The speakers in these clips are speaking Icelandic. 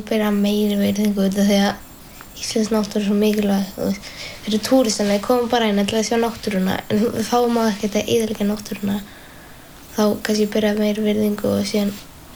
bera meiri virðingu út af því að íslensk náttúra svo mikilvæg fyrir túristana, við komum bara inn til að sjá náttúruna en við fáum á ekkert að eyðileggja náttúruna þá kannski bera meiri virðingu og síðan,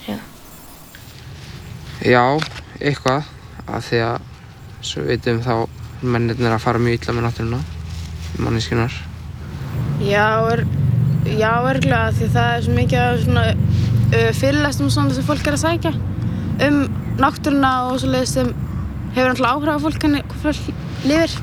Já, eitthvað af því að svo vitum þá mennirnir að fara mjög illa með náttúruna manneskjunnar. Já, örugglega því það svo mikið af svona fyrirlestum svona sem fólk að sækja náttúruna og svoleiðis sem hefur náttúrulega áhrif á fólk hvernig fólk lifir.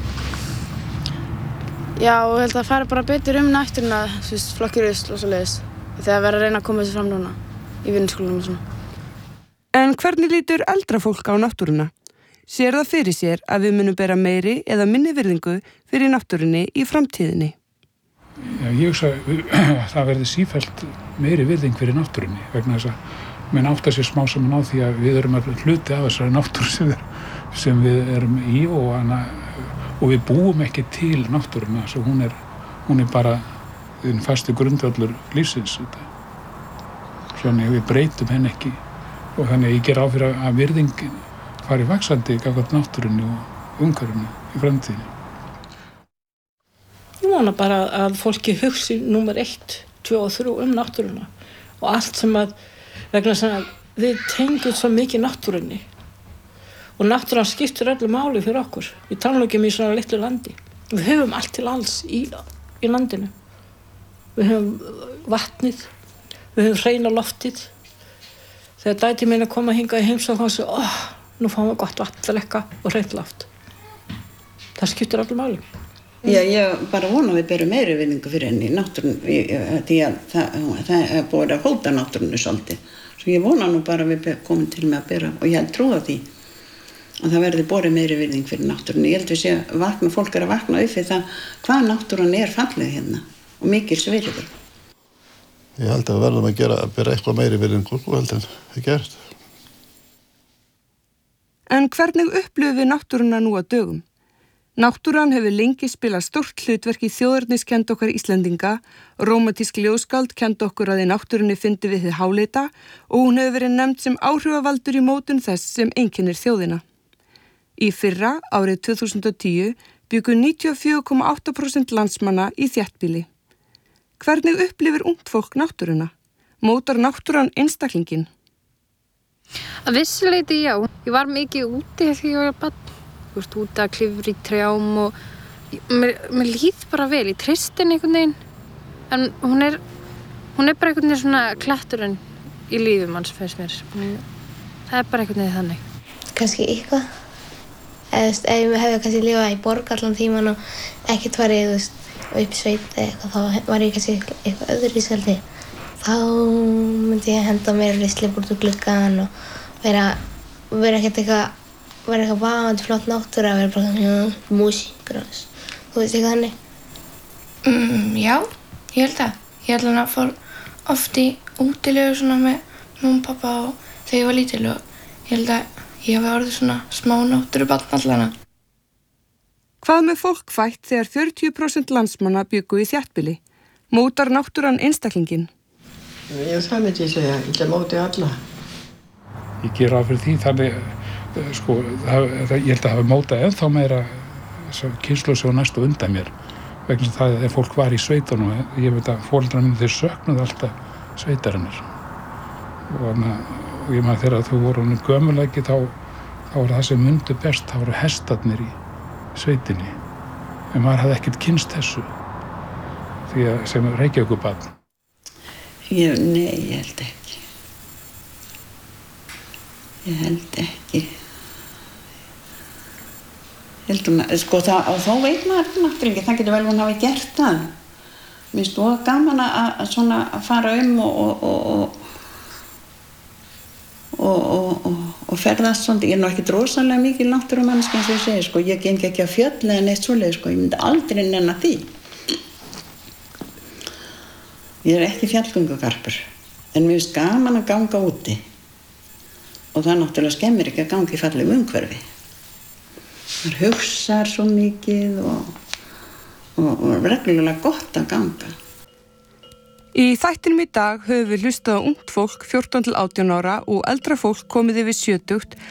Já, og ég held að það fari bara betur náttúruna, flokkir rusl og svoleiðis. Þegar verður að reyna að koma þessu fram núna í vinnuskólanum og svona. En hvernig lítur eldra fólk á náttúruna? Sér það fyrir sér að við munum bera meiri eða minni virðingu fyrir náttúrunni í framtíðinni? Já, ég hugsa að það verði sífellt meiri virðing fyrir náttúrunni vegna þess að menn átta sér smá saman á því að við erum að hluti af þessari náttúru sem við erum í og við búum ekki til náttúruna, svo hún er bara fasti grundvöllur lífsins. Svona við breytum henni ekki og þannig að ég ger áfyrir að virðingin fari vaxandi gagnvart náttúrunni og umhverfinu í framtíðinni. Ég vona bara að fólki hugsi númer 1, 2 og 3 náttúruna og allt sem vegna sem að við tengjum svo mikið náttúrunni og náttúran skiptir öllu máli fyrir okkur. Við tala ekki í svona litlu landi. Við höfum allt til alls í landinu. Við höfum vatnið, við höfum hreina loftið. Þegar dæti mín að koma hingað í heimsókn og segja, nú fáum við gott vatn að lekka og hreint loft. Það skiptir öllu máli. Já, ég bara vona að við berum meiri virðingu fyrir henni í náttúrunni, því að það er búið að hóta náttúrunni svolítið. Svo ég vona nú bara að við komum til með að bera, og ég held trúa því, að það verði borið meiri virðing fyrir náttúrunni. Ég held við sé að fólk er að vakna upp fyrir það hvað náttúran er falleg hérna og mikils virði. Ég held að við verðum að bera eitthvað meiri virðingu og heldur en það gerst. En hvernig upplifum við náttúruna nú á dögum? Náttúran hefur lengi spilað stórt hlutverk í þjóðerniskennd okkar Íslendinga, rómantísk ljóðskáld kenndi okkur að í náttúrunni fyndi við hið háleita og hún hefur verið nefnd sem áhrifavaldur í mótun þess sem einkennir þjóðina. Í fyrra, árið 2010, bjuggu 94,8% landsmanna í þéttbýli. Hvernig upplifir ungt fólk náttúruna? Mótar náttúran einstaklingin? Að vissu leyti já. Ég var mikið úti þegar ég var barn. Úti að klifra í trjám og mér líð bara vel. Ég treysti henni einhvern veginn. En hún er bara einhvern veginn svona kletturinn í lífum hans finnst mér. Það er bara einhvern veginn þannig. Kannski eitthvað. Ef ég hefði kannski lifað í borg allan tíman og ekkert farið upp sveit eða eitthvað, þá var ég kannski eitthvað öðruvísi. Þá myndi ég henda mér risli bort úr gluggann og vera eitthvað vafandi flott náttúra, vera bara músík og þú veist eitthvað þannig. Já, ég held það. Ég held að fór oft í útilegu svona með mamma og pappa og þegar ég var lítil og ég held að ég hafi orðið svona smá náttúrubarn allana. Hvað með fólk fætt þegar 40% landsmanna bjuggu í þéttbýli? Mótar náttúran einstaklingin? Já, það myndi ég segja. Ég móti alla. Ég ger ráð fyrir því þannig, ég held að hafa mótað ennþá meira kynslóð sem næstu undan mér. Vegna það þegar fólk var í sveitunum, ég veit að foreldrar mínir þeir söknuðu alltaf sveitarinnar. Og ég maður þegar þau voru gömulæki þá var það sem mundu best, það voru hestarnir í sveitinni. En maður hafði ekkert kynst þessu því að sem Reykjavíkurbarn. Nei, ég held ekki. Ég held ekki. Þá veit maður náttúrulega ekki, það getur vel hún hafi gert það. Mér finnst það gaman að fara og ferðast svona. Ég er nú ekki rosalega mikil náttúrumanneskja eins og ég segi, ég geng ekki á fjöll eða neitt svoleiðis, ég myndi aldrei nenna því. Ég er ekki fjallgöngugarpur, en mér finnst gaman að ganga úti. Og það náttúrulega skemmir ekki að ganga í fallegu umhverfi. Það hugsar svo mikið og reglulega gott að ganga. Í þættinum í dag höfum við hlustað á ungt fólk 14 til 18 ára og eldra fólk komið yfir 70